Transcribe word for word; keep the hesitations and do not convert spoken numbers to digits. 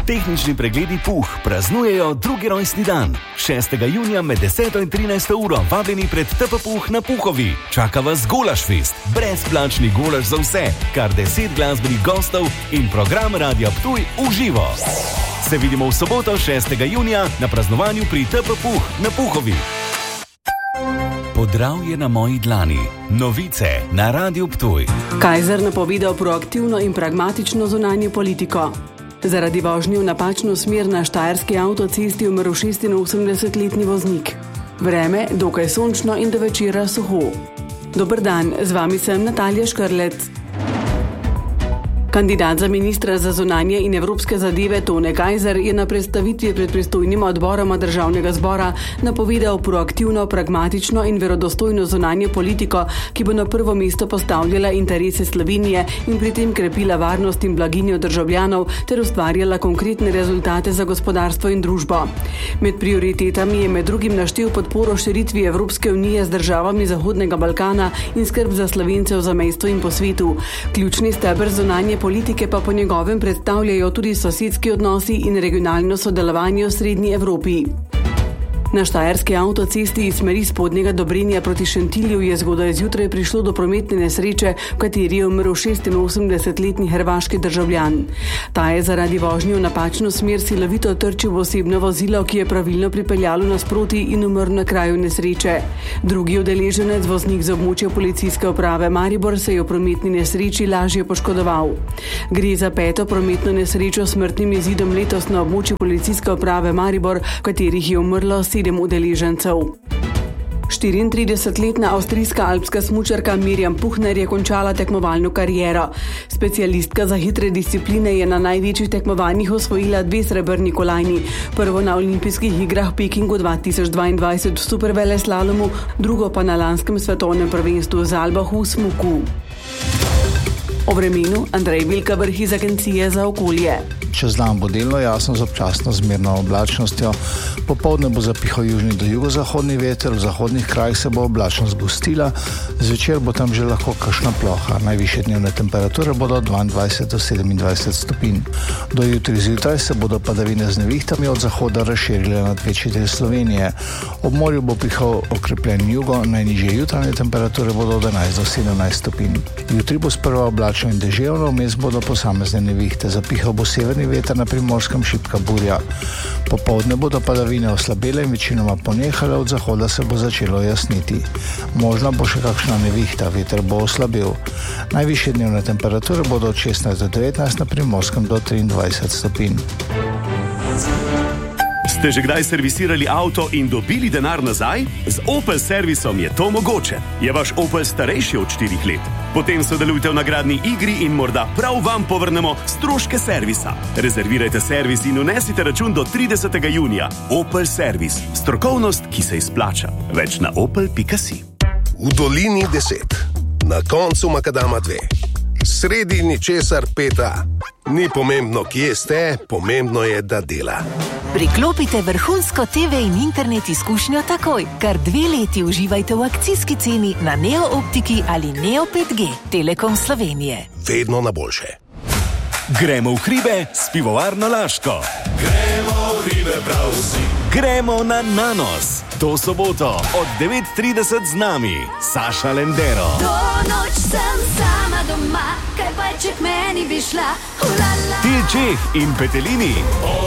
Tehnični pregledi Puh praznujejo drugi rojstni dan. šestega junija med deseto in trinajsto uro vabljeni pred T P Puh na Puhovi. Čaka vas Golašfest, brezplačni golaš za vse, kar deset glasbenih gostov in program Radia Ptuj v živo. Se vidimo v soboto šestega junija na praznovanju pri T P Puh na Puhovi. Podravje na moji dlani. Novice na Radiu Ptuj. Kajzer napovedal proaktivno in pragmatično zunanjo politiko. Zaradi vožnje v napačno smer na štajerski avtocesti je umrl šestinosemdesetletni voznik. Vreme dokaj sončno in do večera suho. Dober dan, z vami sem Natalija Škrlec. Kandidat za ministra za zunanje in evropske zadeve Tone Kajzer je na predstavitvi pred pristojnima odboroma državnega zbora napovedal proaktivno, pragmatično in verodostojno zunanje politiko, ki bo na prvo mesto postavljala interese Slovenije in pri tem krepila varnost in blaginjo državljanov ter ustvarjala konkretne rezultate za gospodarstvo in družbo. Med prioritetami je med drugim naštel podporo širitvi Evropske unije z državami Zahodnega Balkana in skrb za Slovence v zamejstvu in po svetu. Ključni steber zunanje politike pa po njegovem predstavljajo tudi sosedski odnosi in regionalno sodelovanje v Srednji Evropi. Na štajerski avtocesti iz smeri Spodnjega Dobrinja proti Šentilju je zgodaj zjutraj prišlo do prometne nesreče, v kateri je umrl šestinosemdesetletni hrvaški državljan. Ta je zaradi vožnje v napačno smer silovito trčil v osebno vozilo, ki je pravilno pripeljalo nasproti in umrl na kraju nesreče. Drugi udeleženec, voznik z območja policijske uprave Maribor, se je v prometni nesreči lažje poškodoval. Gre za peto prometno nesrečo s smrtnim izidom letos na območju policijske uprave Maribor, v katerih je umrlo sedem udeležencev. štiriintridesetletna avstrijska alpska smučarka Mirjam Puhner je končala tekmovalno kariero. Specialistka za hitre discipline je na največjih tekmovanjih osvojila dve srebrni kolajni. Prvo na olimpijskih igrah v Pekingu dva tisoč dvaindvajset v superveleslalomu, drugo pa na lanskem svetovnem prvenstvu z Albahu v smuku. O vremenu Andrej Vilka, vrh iz Agencije za okolje. Čez dan bo delno jasno z občasno zmerno oblačnostjo. Popoldne bo zapihal južni do jugozahodni veter, v zahodnih krajih se bo oblačnost zgostila, zvečer bo tam že lahko kakšna ploha. Najvišje dnevne temperature bodo dvaindvajset do sedemindvajset stopinj. Do jutri zjutraj se bodo padavine z nevihtami od zahoda razširile nad večji del Slovenije. Ob morju bo pihal okrepljen jugo, najnižje jutranje temperature bodo od enajst do sedemnajst stopinj. Jutri bo sprva oblačno in deževno, vmes bodo posamezne nevihte. Zapihal bo severni veter, na Primorskem šibka burja. Popoldne bodo padavine oslabele in večinoma ponehale, od zahoda se bo začelo jasniti. Možna bo še kakšna nevihta, veter bo oslabil. Najvišje dnevne temperature bodo od šestnajst do devetnajst, na Primorskem do triindvajset stopinj. Ste že kdaj servisirali avto in dobili denar nazaj? Z Opel servisom je to mogoče. Je vaš Opel starejši od štirih let? Potem sodelujte v nagradni igri in morda prav vam povrnemo stroške servisa. Rezervirajte servis in unesite račun do tridesetega junija. Opel servis. Strokovnost, ki se izplača. Več na opel pika si. V dolini deset. Na koncu makadama dve. Sredi ničesar peta. Ni pomembno, kje ste, pomembno je, da dela. Priklopite vrhunsko T V in internet izkušnjo takoj. Kar dve leti uživajte v akcijski ceni na Neo Optiki ali Neo pet G. Telekom Slovenije. Vedno na boljše. Gremo v hribe s pivovarno Laško. Gremo v hribe prav vsi. Gremo na Nanos. To soboto od devet trideset z nami Saša Lendero. To noč sem sama doma, kaj pa če k meni bi šla. Ulala. Til Čeh in Petelini.